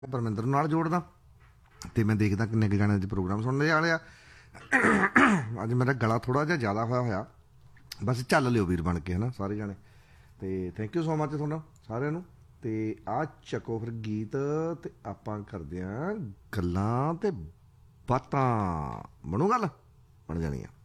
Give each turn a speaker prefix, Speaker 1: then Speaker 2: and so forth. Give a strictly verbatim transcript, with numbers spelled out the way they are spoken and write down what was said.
Speaker 1: ਪਰਮਿੰਦਰ ਨੂੰ ਨਾਲ ਜੋੜਦਾ ਅਤੇ ਮੈਂ ਦੇਖਦਾ ਕਿੰਨੇ ਕੁ ਜਾਣੇ ਅੱਜ ਪ੍ਰੋਗਰਾਮ ਸੁਣਨ ਵਾਲੇ ਆ। ਅੱਜ ਮੇਰਾ ਗਲਾ ਥੋੜ੍ਹਾ ਜਿਹਾ ਜ਼ਿਆਦਾ ਹੋਇਆ ਹੋਇਆ, ਬਸ ਚੱਲ ਲਿਓ ਵੀਰ ਬਣ ਕੇ ਹੈ ਨਾ ਸਾਰੇ ਜਾਣੇ। ਅਤੇ ਥੈਂਕ ਯੂ ਸੋ ਮੱਚ ਤੁਹਾਡਾ ਸਾਰਿਆਂ ਨੂੰ। ਅਤੇ ਆਹ ਚੱਕੋ ਫਿਰ ਗੀਤ ਅਤੇ ਆਪਾਂ ਕਰਦੇ ਹਾਂ ਗੱਲਾਂ ਅਤੇ ਬਾਤਾਂ। ਬਣੂ ਗੱਲ? ਬਣ ਜਾਣੀ ਆ।